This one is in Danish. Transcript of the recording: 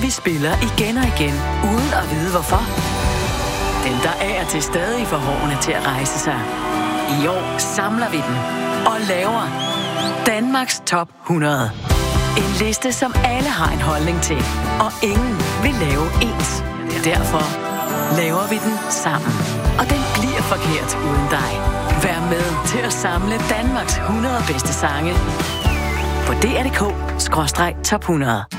vi spiller igen og igen, uden at vide hvorfor. Dem, der er til stadig for hårene til at rejse sig. I år samler vi dem og laver Danmarks Top 100. En liste, som alle har en holdning til, og ingen vil lave ens. Derfor laver vi den sammen. Og den bliver forkert uden dig. Vær med til at samle Danmarks 100 bedste sange på dr.dk/top 100.